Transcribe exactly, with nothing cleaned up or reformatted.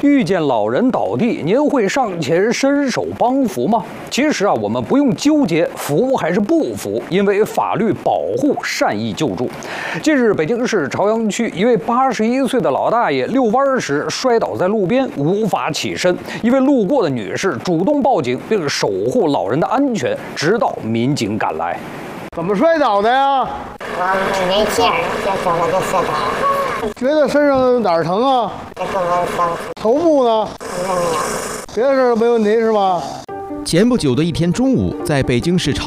遇见老人倒地，您会上前伸手帮扶吗？其实啊，我们不用纠结扶还是不扶，因为法律保护善意救助。近日，北京市朝阳区一位八十一岁的老大爷遛弯时摔倒在路边，无法起身。一位路过的女士主动报警，并守护老人的安全，直到民警赶来。 怎么摔倒的呀？ 我没劲儿，就走了就摔倒了。 觉得身上哪儿疼啊？ 这个我疼。 头部呢？ 没有。 别的事儿没问题是吧？ 前不久的一天中午，在北京市朝